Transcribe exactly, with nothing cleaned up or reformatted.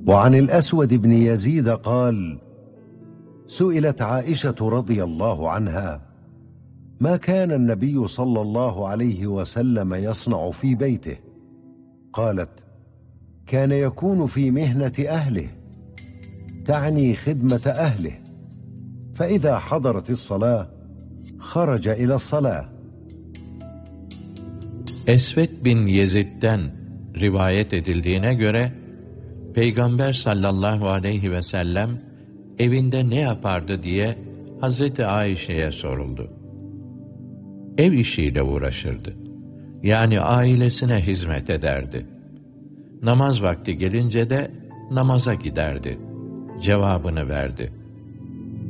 وعن الأسود بن يزيد قال: سئلت عائشة رضي الله عنها: ما كان النبي صلى الله عليه وسلم يصنع في بيته؟ قالت: كان يكون في مهنة أهله، تعني خدمة أهله، فإذا حضرت الصلاة خرج إلى الصلاة. Esved bin Yezid'den rivayet edildiğine göre, Peygamber sallallahu aleyhi ve sellem evinde ne yapardı diye Hazreti Ayşe'ye soruldu. Ev işiyle uğraşırdı. Yani ailesine hizmet ederdi. Namaz vakti gelince de namaza giderdi. Cevabını verdi.